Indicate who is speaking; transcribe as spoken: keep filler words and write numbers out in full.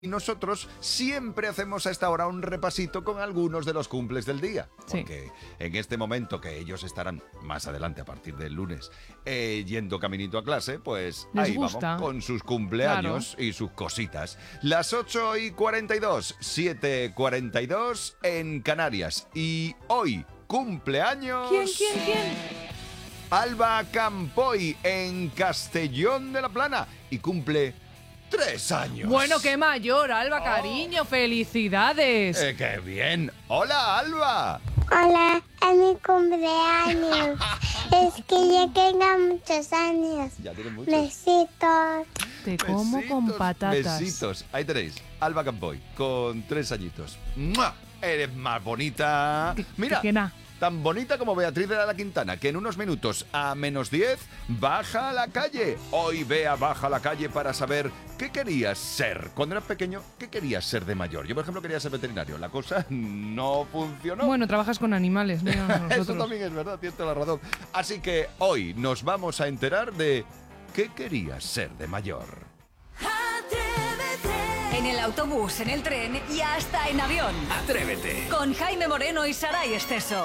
Speaker 1: Y nosotros siempre hacemos a esta hora un repasito con algunos de los cumples del día. Porque sí. En este momento que ellos estarán más adelante, a partir del lunes, eh, yendo caminito a clase, pues
Speaker 2: Les
Speaker 1: ahí
Speaker 2: gusta.
Speaker 1: vamos con sus cumpleaños claro. y sus cositas. Las ocho y cuarenta y dos, siete cuarenta y dos en Canarias. Y hoy, cumpleaños...
Speaker 2: ¿Quién, quién, quién?
Speaker 1: Alba Campoy en Castellón de la Plana. Y cumple... ¡Tres años!
Speaker 2: Bueno, qué mayor, Alba, oh. cariño, felicidades.
Speaker 1: Eh, ¡Qué bien! ¡Hola, Alba!
Speaker 3: Hola, es mi cumpleaños. Es que ya tengo muchos años.
Speaker 1: Ya tienes muchos.
Speaker 3: Besitos.
Speaker 2: Te como besitos, con patatas.
Speaker 1: Besitos. Ahí tenéis, Alba Campoy, con tres añitos. ¡Mua! Eres más bonita. Mira.
Speaker 2: Que nada.
Speaker 1: Tan bonita como Beatriz de la Quintana, que en unos minutos a menos diez baja a la calle. Hoy Bea baja a la calle para saber qué querías ser. Cuando eras pequeño, ¿qué querías ser de mayor? Yo, por ejemplo, quería ser veterinario. La cosa no funcionó.
Speaker 2: Bueno, trabajas con animales, mira, nosotros.
Speaker 1: Eso también es verdad, tienes toda la razón. Así que hoy nos vamos a enterar de qué querías ser de mayor.
Speaker 4: En el autobús, en el tren y hasta en avión.
Speaker 5: Atrévete.
Speaker 4: Con Jaime Moreno y Saray Esteso.